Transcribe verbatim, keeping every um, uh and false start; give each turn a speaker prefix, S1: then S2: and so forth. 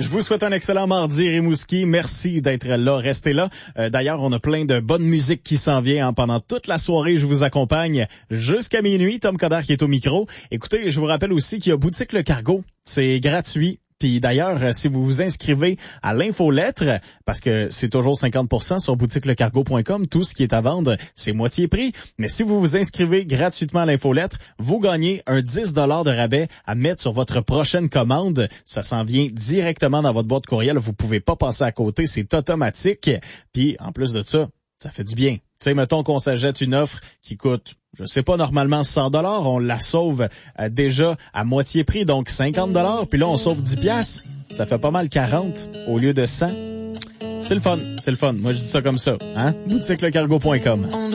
S1: Je vous souhaite un excellent mardi, Rimouski. Merci d'être là. Restez là. Euh, d'ailleurs, on a plein de bonne musique qui s'en vient. Hein. Pendant toute la soirée, je vous accompagne jusqu'à minuit. Tom Coderre qui est au micro. Écoutez, je vous rappelle aussi qu'il y a Boutique Le Cargo. C'est gratuit. Puis d'ailleurs, si vous vous inscrivez à l'infolettre, parce que c'est toujours cinquante pour cent sur boutique le cargo point com, tout ce qui est à vendre, c'est moitié prix. Mais si vous vous inscrivez gratuitement à l'infolettre, vous gagnez un dix dollars de rabais à mettre sur votre prochaine commande. Ça s'en vient directement dans votre boîte courriel. Vous pouvez pas passer à côté, c'est automatique. Puis en plus de ça, ça fait du bien. Tu sais, mettons qu'on s'achète une offre qui coûte, je sais pas, normalement cent dollars, on la sauve euh, déjà à moitié prix, donc cinquante dollars, puis là on sauve dix piastres. Ça fait pas mal quarante au lieu de cent. C'est le fun, c'est le fun. Moi je dis ça comme ça, hein? boutique le cargo point com.